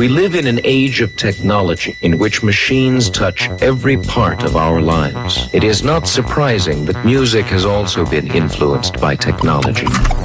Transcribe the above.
We live in an age of technology in which machines touch every part of our lives. It is not surprising that music has also been influenced by technology.